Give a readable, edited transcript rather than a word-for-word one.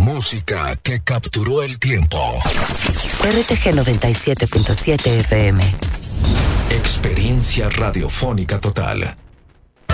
música que capturó el tiempo. RTG 97.7 FM. Experiencia radiofónica total.